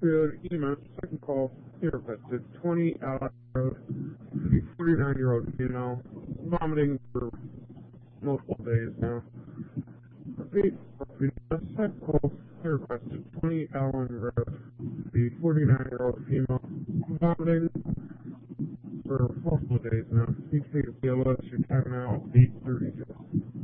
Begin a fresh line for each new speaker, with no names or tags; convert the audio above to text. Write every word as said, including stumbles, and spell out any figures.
Road, E M S, second call, here requested, twenty Allen Road, forty-nine-year-old female, vomiting for multiple days now. Repeat, repeat, second call, here requested, twenty Allen Road, the forty-nine-year-old female, vomiting for multiple days now. You can take a P L S, your time now, eight thirty-two.